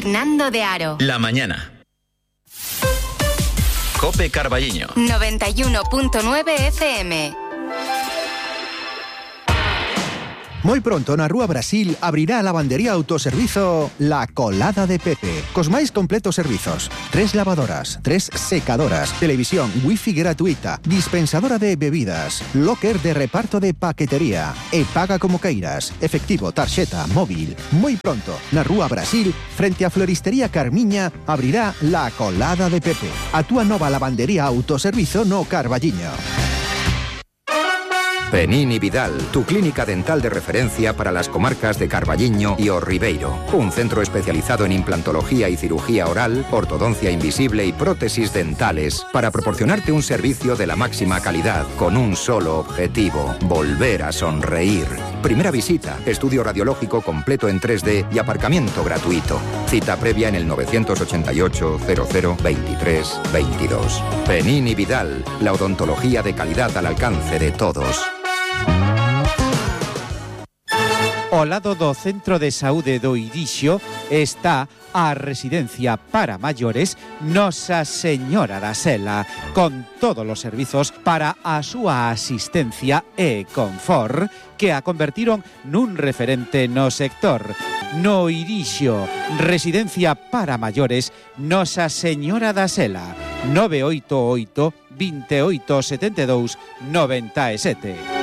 Fernando de Aro. La mañana. COPE Carballiño. 91.9 FM. Moi pronto na Rúa Brasil abrirá a lavandería autoservizo La Colada de Pepe, cos máis completos servizos. 3 lavadoras, 3 secadoras, televisión, wifi gratuita, dispensadora de bebidas, locker de reparto de paquetería e paga como queiras, efectivo, tarxeta, móvil. Moi pronto na Rúa Brasil, frente a Floristería Carmiña, abrirá La Colada de Pepe, a túa nova lavandería autoservizo no Carballiño. Penini Vidal, tu clínica dental de referencia para las comarcas de Carballiño y O Ribeiro. Un centro especializado en implantología y cirugía oral, ortodoncia invisible y prótesis dentales para proporcionarte un servicio de la máxima calidad con un solo objetivo: volver a sonreír. Primera visita, estudio radiológico completo en 3D y aparcamiento gratuito. Cita previa en el 988 00 23 22. Penini Vidal, la odontología de calidad al alcance de todos. Ao lado do Centro de Saúde do Irixo está a residencia para maiores Nosa Señora da Sela, con todos os servizos para a súa asistencia e confort, que a convertiron nun referente no sector. No Irixo, residencia para maiores Nosa Señora da Sela, 988 28 72 97.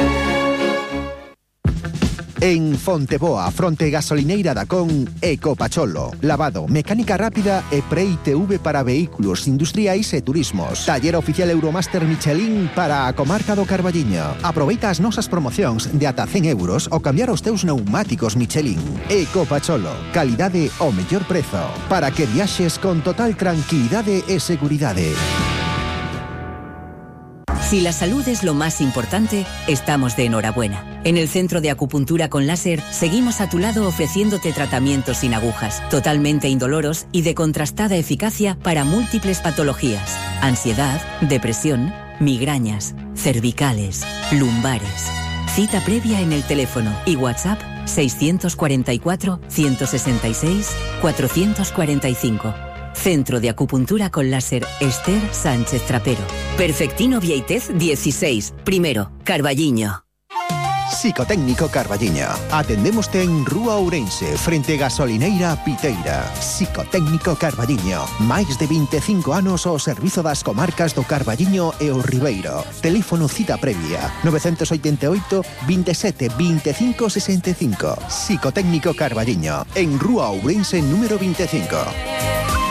En Fonteboa, fronte gasolineira da Con, Ecopacholo, lavado, mecánica rápida e pre-ITV para vehículos industriais e turismos. Taller oficial Euromaster Michelin para a comarca do Carballiño. Aproveita as nosas promocións de ata 100 euros ao cambiar os teus neumáticos Michelin. Ecopacholo, calidade ao mellor prezo, para que viaxes con total tranquilidade e seguridade. Si la salud es lo más importante, estamos de enhorabuena. En el Centro de Acupuntura con Láser seguimos a tu lado ofreciéndote tratamientos sin agujas, totalmente indoloros y de contrastada eficacia para múltiples patologías: ansiedad, depresión, migrañas, cervicales, lumbares. Cita previa en el teléfono y WhatsApp 644 166 445. Centro de Acupuntura con Láser Esther Sánchez Trapero. Perfectino Vieitez 16, primero, Carballiño. Psicotécnico Carballiño. Atendémoste en Rúa Ourense, frente gasolineira Piteira. Psicotécnico Carballiño. Máis de 25 anos ao servizo das comarcas do Carballiño e o Ribeiro. Teléfono cita previa 988 27 25 65. Psicotécnico Carballiño, en Rúa Ourense número 25.